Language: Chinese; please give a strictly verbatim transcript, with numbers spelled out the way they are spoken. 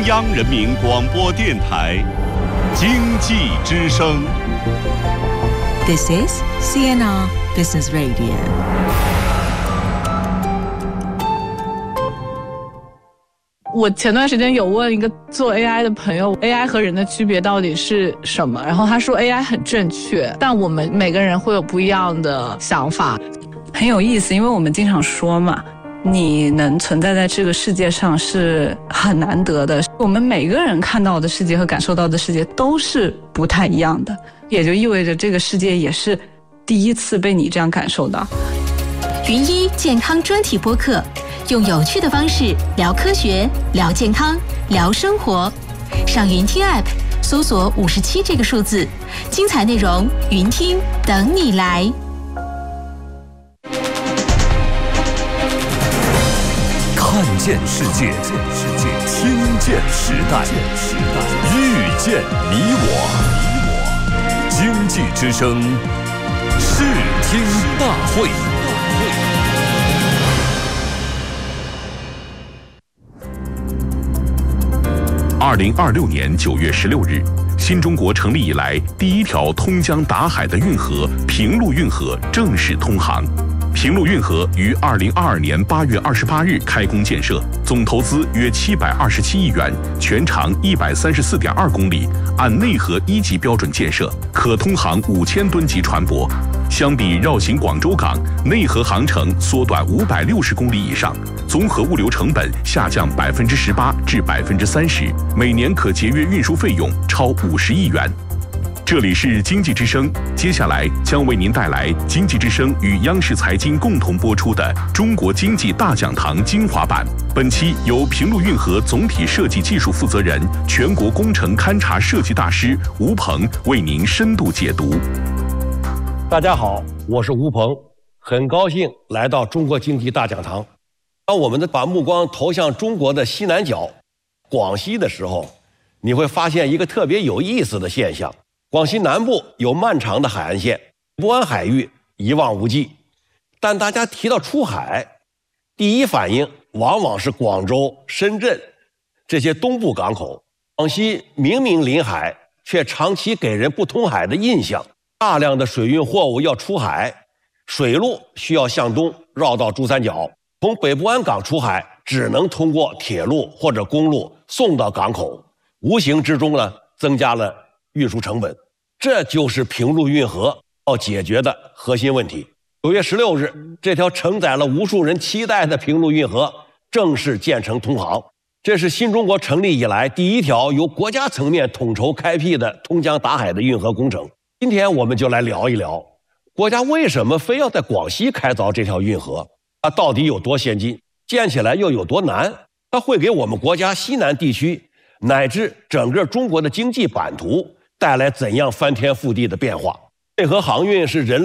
央人民广播电台经济之声。 This is C N R Business Radio。 我前段时间有问一个做 A I 的朋友 A I 和人的区别到底是什么，然后他说 A I 很正确，但我们每个人会有不一样的想法。 很有意思，因为我们经常说嘛，你能存在在这个世界上是很难得的，我们每个人看到的世界和感受到的世界都是不太一样的，也就意味着这个世界也是第一次被你这样感受到。 云一健康专题播客，用有趣的方式聊科学、聊健康、聊生活。上云听 App 搜索五十七这个数字，精彩内容云听等你来。 看见世界，听见时代，遇见你我。经济之声，视听大会。 二零二六年九月十六日，新中国成立以来第一条通江达海的运河平陆运河正式通航。平陆运河于二零二二年八月二十八日开工建设，总投资约七百二十七亿元，全长一百三十四点二公里，按内河一级标准建设，可通航五千吨级船舶。相比绕行广州港，内河航程缩短五百六十公里以上，综合物流成本下降百分之十八至百分之三十，每年可节约运输费用超五十亿元。这里是经济之声，接下来将为您带来经济之声与央视财经共同播出的《中国经济大讲堂》精华版。本期由平陆运河总体设计技术负责人、全国工程勘察设计大师吴鹏为您深度解读。 大家好，我是吴鹏，很高兴来到中国经济大讲堂。当我们的把目光投向中国的西南角广西的时候，你会发现一个特别有意思的现象。广西南部有漫长的海岸线，北部海域一望无际，但大家提到出海，第一反应往往是广州、深圳这些东部港口。广西明明临海，却长期给人不通海的印象。大量的水运货物要出海，水路需要向东绕到珠三角，从北部湾港出海只能通过铁路或者公路送到港口，无形之中呢增加了运输成本。这就是平陆运河要解决的核心问题。九月十六日，这条承载了无数人期待的平陆运河正式建成通航。这是新中国成立以来第一条由国家层面统筹开辟的通江达海的运河工程。今天我们就来聊一聊，国家为什么非要在广西开凿这条运河？它到底有多先进？建起来又有多难？它会给我们国家西南地区乃至整个中国的经济版图带来怎样翻天覆地的变化？内河航运是人类